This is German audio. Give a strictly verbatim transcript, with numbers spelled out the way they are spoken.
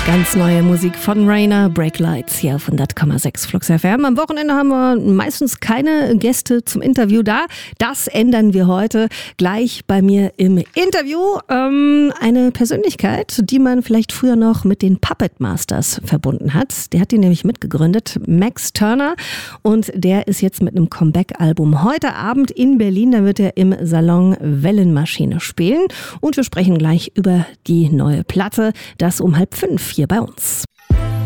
Ganz neue Musik von Rainer, Break Lights hier auf hundert Komma sechs Flux F M. Am Wochenende haben wir meistens keine Gäste zum Interview da. Das ändern wir heute gleich bei mir im Interview. Ähm, eine Persönlichkeit, die man vielleicht früher noch mit den Puppet Masters verbunden hat. Der hat die nämlich mitgegründet, Max Turner. Und der ist jetzt mit einem Comeback-Album heute Abend in Berlin. Da wird er im Salon Wellenmaschine spielen. Und wir sprechen gleich über die neue Platte. Das um halb fünf hier bei uns.